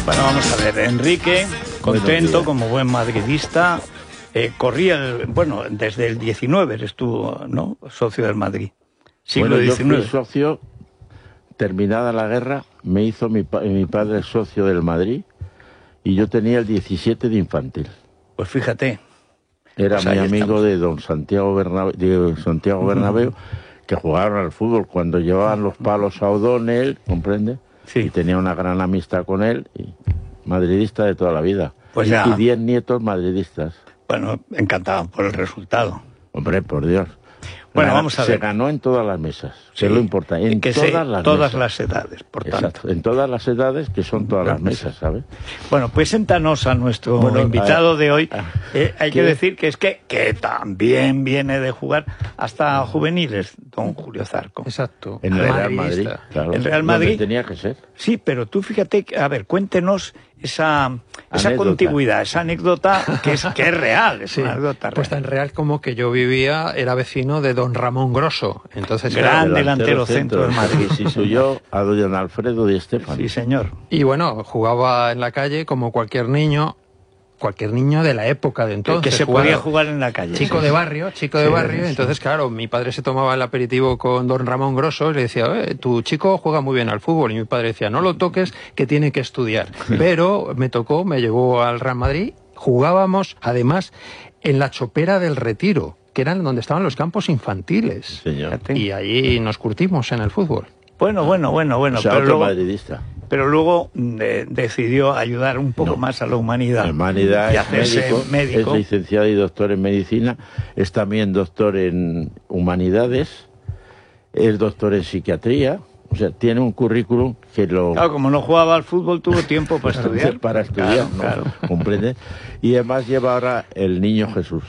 Bueno, vamos a ver, Enrique, contento como buen madridista, corría, bueno, desde el 19 eres tú, ¿no?, socio del Madrid, siglo XIX. Yo fui socio, terminada la guerra, me hizo mi padre socio del Madrid y yo tenía el 17 de infantil. Pues fíjate. Era pues mi amigo estamos. de don Santiago Bernabéu, que jugaron al fútbol cuando llevaban los palos a O'Donnell, ¿comprende? Sí. Y tenía una gran amistad con él, y madridista de toda la vida. Pues ya. Y 10 nietos madridistas. Bueno, encantado por el resultado. Hombre, por Dios. Bueno, vamos a ver. Se ganó en todas las mesas, Sí, que es lo importante. En que todas las edades, por tanto. Exacto, en todas las edades, que son todas las mesas, ¿sabes? Bueno, preséntanos a nuestro invitado de hoy. Hay que decir que también viene de jugar hasta juveniles, don Julio Zarco. Exacto. En el Real Madrid, claro. El Real Madrid. Donde tenía que ser. Sí, pero tú fíjate, a ver, cuéntenos esa Anécdota. contigüidad, esa anécdota que es real, es Sí, una anécdota pues real. tan real como que yo vivía, era vecino de don Ramón Grosso. Entonces, Gran delantero centro del Madrid. Sí, soy yo, a don Alfredo Di Stéfano. Sí, señor. Y bueno, jugaba en la calle como cualquier niño de la época de entonces. Que se podía jugar en la calle. Chico sí. de barrio. Sí. Entonces, claro, mi padre se tomaba el aperitivo con don Ramón Grosso y le decía, tu chico juega muy bien al fútbol. Y mi padre decía, no lo toques, que tiene que estudiar. Pero me llevó al Real Madrid. Jugábamos, además, en la Chopera del Retiro, que eran donde estaban los campos infantiles. Señor. Y allí nos curtimos en el fútbol. Bueno. O sea, otro madridista. Pero luego decidió ayudar un poco más a la humanidad. La humanidad y es hacerse médico. es licenciado y doctor en medicina, es también doctor en humanidades, es doctor en psiquiatría, o sea, tiene un currículum que lo... Claro, como no jugaba al fútbol, tuvo tiempo para estudiar. Para estudiar, claro. ¿Comprende? Y además lleva ahora el Niño Jesús.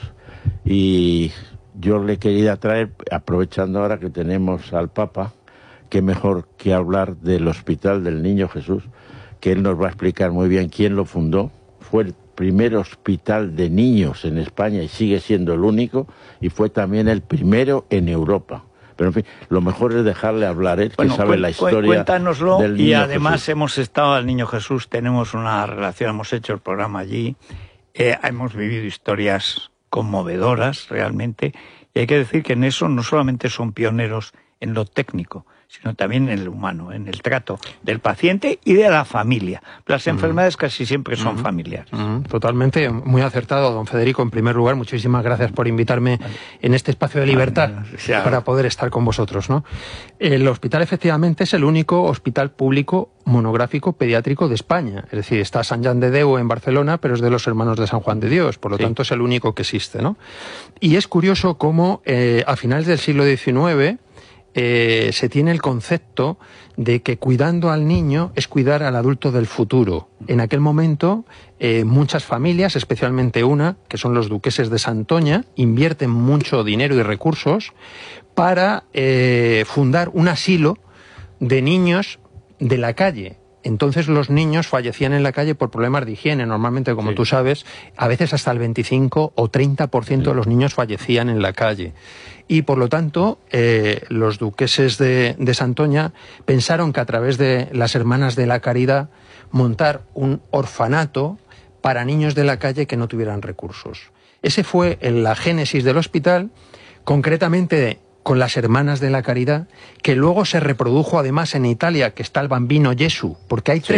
Y yo le quería traer, aprovechando ahora que tenemos al Papa, qué mejor que hablar del Hospital del Niño Jesús, que él nos va a explicar muy bien quién lo fundó. Fue el primer hospital de niños en España y sigue siendo el único, y fue también el primero en Europa. Pero en fin, lo mejor es dejarle hablar, él, que sabe la historia. Cuéntanoslo, del Niño y además Jesús. hemos estado al Niño Jesús, tenemos una relación, hemos hecho el programa allí, hemos vivido historias conmovedoras realmente, y hay que decir que en eso no solamente son pioneros en lo técnico, sino también en el humano, en el trato del paciente y de la familia. Las enfermedades casi siempre son familiares. Totalmente, muy acertado, don Federico. En primer lugar, muchísimas gracias por invitarme en este espacio de libertad para poder estar con vosotros, ¿no? El hospital, efectivamente, es el único hospital público monográfico pediátrico de España. Es decir, está Sant Jan de Déu en Barcelona, pero es de los Hermanos de San Juan de Dios, por lo tanto es el único que existe, ¿no? Y es curioso cómo a finales del siglo XIX se tiene el concepto de que cuidando al niño es cuidar al adulto del futuro. En aquel momento, muchas familias, especialmente una, que son los duqueses de Santoña, invierten mucho dinero y recursos para fundar un asilo de niños de la calle. Entonces los niños fallecían en la calle por problemas de higiene. Normalmente, como tú sabes, a veces hasta el 25 o 30% de los niños fallecían en la calle. Y por lo tanto, los duqueses de Santoña pensaron que a través de las Hermanas de la Caridad montar un orfanato para niños de la calle que no tuvieran recursos. Ese fue la génesis del hospital, concretamente con las Hermanas de la Caridad, que luego se reprodujo además en Italia, que está el Bambino Gesù, porque hay